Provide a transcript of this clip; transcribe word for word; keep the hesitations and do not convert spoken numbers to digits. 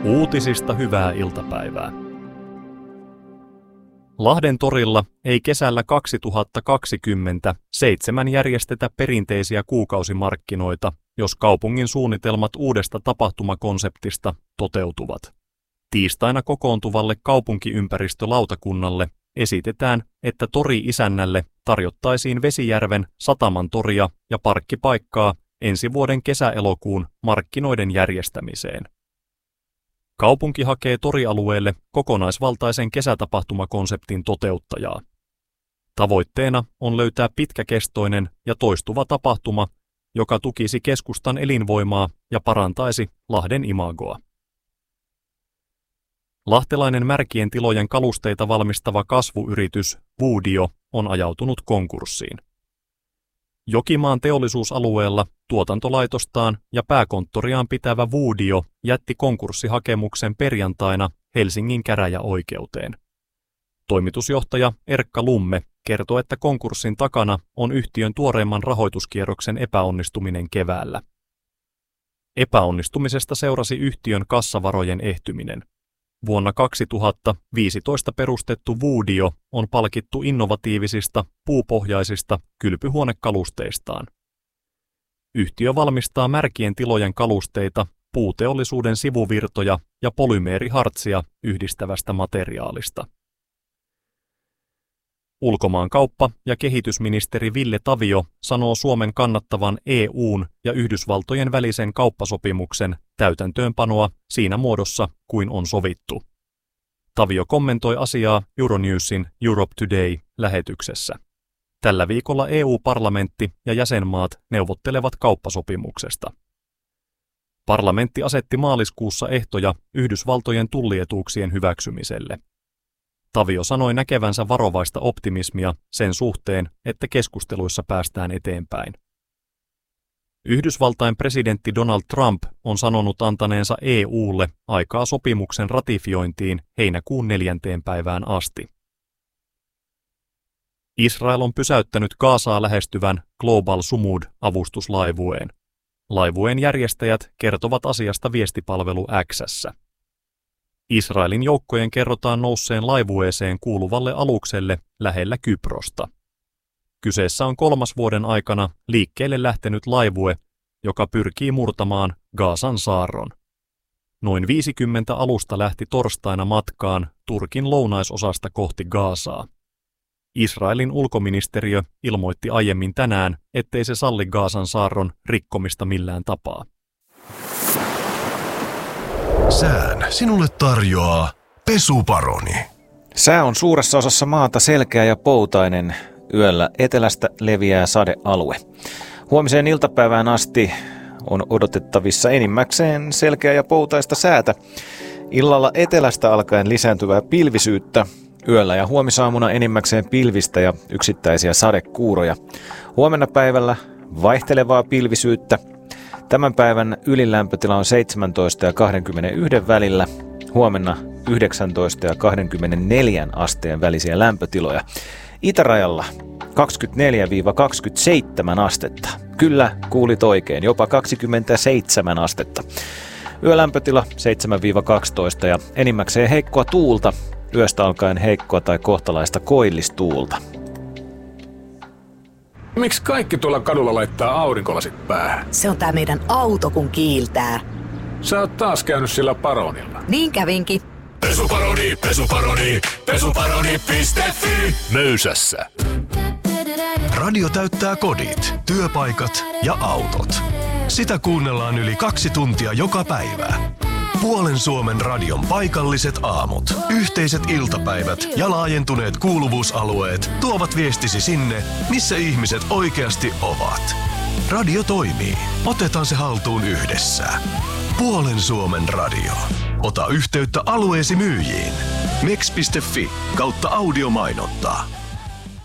Uutisista hyvää iltapäivää. Lahden torilla ei kesällä kaksituhattakaksikymmentäseitsemän järjestetä perinteisiä kuukausimarkkinoita, jos kaupungin suunnitelmat uudesta tapahtumakonseptista toteutuvat. Tiistaina kokoontuvalle kaupunkiympäristölautakunnalle esitetään, että tori-isännälle tarjottaisiin Vesijärven Sataman toria ja parkkipaikkaa ensi vuoden kesä-elokuun markkinoiden järjestämiseen. Kaupunki hakee torialueelle kokonaisvaltaisen kesätapahtumakonseptin toteuttajaa. Tavoitteena on löytää pitkäkestoinen ja toistuva tapahtuma, joka tukisi keskustan elinvoimaa ja parantaisi Lahden imagoa. Lahtelainen märkien tilojen kalusteita valmistava kasvuyritys Vuudio on ajautunut konkurssiin. Jokimaan teollisuusalueella tuotantolaitostaan ja pääkonttoriaan pitävä Vuudio jätti konkurssihakemuksen perjantaina Helsingin käräjäoikeuteen. Toimitusjohtaja Erkka Lumme kertoi, että konkurssin takana on yhtiön tuoreimman rahoituskierroksen epäonnistuminen keväällä. Epäonnistumisesta seurasi yhtiön kassavarojen ehtyminen. Vuonna kaksituhattaviisitoista perustettu Vuudio on palkittu innovatiivisista puupohjaisista kylpyhuonekalusteistaan. Yhtiö valmistaa märkien tilojen kalusteita, puuteollisuuden sivuvirtoja ja polymeerihartsia yhdistävästä materiaalista. Ulkomaankauppa- ja kehitysministeri Ville Tavio sanoo Suomen kannattavan E U:n ja Yhdysvaltojen välisen kauppasopimuksen täytäntöönpanoa siinä muodossa kuin on sovittu. Tavio kommentoi asiaa Euronewsin Europe Today-lähetyksessä. Tällä viikolla E U-parlamentti ja jäsenmaat neuvottelevat kauppasopimuksesta. Parlamentti asetti maaliskuussa ehtoja Yhdysvaltojen tullietuuksien hyväksymiselle. Tavio sanoi näkevänsä varovaista optimismia sen suhteen, että keskusteluissa päästään eteenpäin. Yhdysvaltain presidentti Donald Trump on sanonut antaneensa E U:lle aikaa sopimuksen ratifiointiin heinäkuun neljänteen päivään asti. Israel on pysäyttänyt Gazaa lähestyvän Global Sumud-avustuslaivueen. Laivueen järjestäjät kertovat asiasta viestipalvelu X:ssä. Israelin joukkojen kerrotaan nousseen laivueeseen kuuluvalle alukselle lähellä Kyprosta. Kyseessä on kolmas vuoden aikana liikkeelle lähtenyt laivue, joka pyrkii murtamaan Gazan saarron. Noin viisikymmentä alusta lähti torstaina matkaan Turkin lounaisosasta kohti Gazaa. Israelin ulkoministeriö ilmoitti aiemmin tänään, ettei se salli Gazan saarron rikkomista millään tapaa. Sään sinulle tarjoaa Pesuparoni. Sää on suuressa osassa maata selkeä ja poutainen. Yöllä etelästä leviää sadealue. Huomiseen iltapäivään asti on odotettavissa enimmäkseen selkeä ja poutaista säätä. Illalla etelästä alkaen lisääntyvää pilvisyyttä. Yöllä ja huomisaamuna enimmäkseen pilvistä ja yksittäisiä sadekuuroja. Huomenna päivällä vaihtelevaa pilvisyyttä. Tämän päivän ylilämpötila on seitsemäntoista ja kaksikymmentäyksi välillä. Huomenna yhdeksäntoista ja kaksikymmentäneljä asteen välisiä lämpötiloja. Itärajalla kaksikymmentäneljä kaksikymmentäseitsemän astetta. Kyllä, kuulit oikein, jopa kaksikymmentäseitsemän astetta. Yölämpötila seitsemän kaksitoista ja enimmäkseen heikkoa tuulta. Yöstä alkaen heikkoa tai kohtalaista koillistuulta. Miksi kaikki tuolla kadulla laittaa aurinkolasit päähän? Se on tää meidän auto, kun kiiltää. Sä oot taas käynyt sillä Paronilla. Niin kävinkin. Pesuparoni, pesuparoni, pesuparoni piste fi. Möysässä. Radio täyttää kodit, työpaikat ja autot. Sitä kuunnellaan yli kaksi tuntia joka päivä. Puolen Suomen radion paikalliset aamut, yhteiset iltapäivät ja laajentuneet kuuluvuusalueet tuovat viestisi sinne, missä ihmiset oikeasti ovat. Radio toimii. Otetaan se haltuun yhdessä. Puolen Suomen radio. Ota yhteyttä alueesi myyjiin. mex piste fi kautta audiomainontaa.